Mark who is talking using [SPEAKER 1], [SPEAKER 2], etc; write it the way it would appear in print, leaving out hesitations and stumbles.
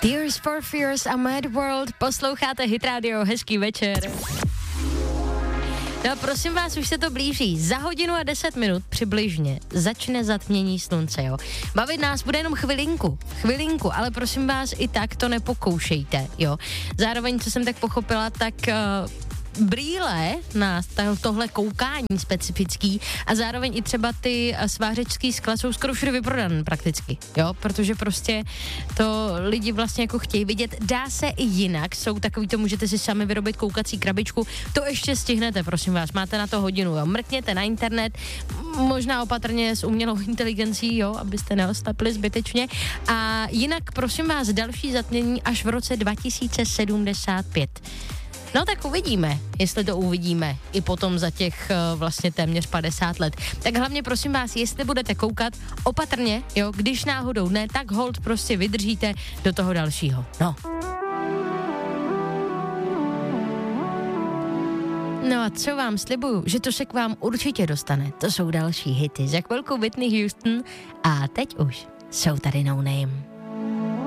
[SPEAKER 1] Tears for Fears a Mad World, posloucháte Hit Radio, hezký večer. No prosím vás, už se to blíží. Za 1:10 přibližně začne zatmění slunce, jo. Bavit nás bude jenom chvilinku, ale prosím vás, i tak to nepokoušejte, jo. Zároveň, co jsem tak pochopila, tak brýle na tohle koukání specifický a zároveň i třeba ty svářečský skla jsou skoro všude vyprodané prakticky, jo, protože prostě to lidi vlastně jako chtějí vidět. Dá se i jinak, jsou takový to, můžete si sami vyrobit koukací krabičku, to ještě stihnete, prosím vás, máte na to hodinu, jo, mrkněte na internet, možná opatrně s umělou inteligencí, jo, abyste neostapli zbytečně a jinak, prosím vás, další zatmění až v roce 2075. No tak uvidíme, jestli to uvidíme i potom za těch vlastně téměř 50 let. Tak hlavně prosím vás, jestli budete koukat opatrně, jo, když náhodou ne, tak hold prostě vydržíte do toho dalšího. No a co vám slibuju, že to se k vám určitě dostane. To jsou další hity. Za chvilku Whitney Houston a teď už jsou tady No Name.